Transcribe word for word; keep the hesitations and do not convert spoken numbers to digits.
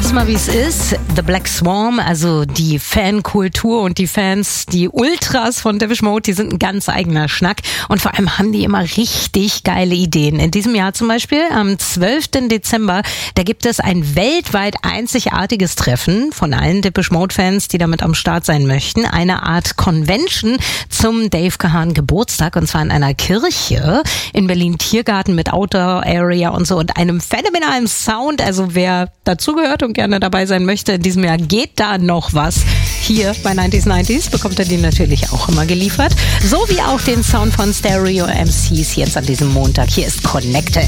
sag's mal, wie es ist. The Black Swarm, also die Fankultur und die Fans, die Ultras von Depeche Mode, die sind ein ganz eigener Schnack. Und vor allem haben die immer richtig geile Ideen. In diesem Jahr zum Beispiel, am zwölften Dezember, da gibt es ein weltweit einzigartiges Treffen von allen Depeche Mode-Fans, die damit am Start sein möchten. Eine Art Convention zum Dave Gahan Geburtstag, und zwar in einer Kirche in Berlin, Tiergarten mit Outdoor Area und so und einem phänomenalen Sound. Also wer dazugehört und gerne dabei sein möchte, in diesem Jahr geht da noch was. Hier bei neunzig neunzig bekommt er die natürlich auch immer geliefert. So wie auch den Sound von Stereo M Cs jetzt an diesem Montag. Hier ist Connected.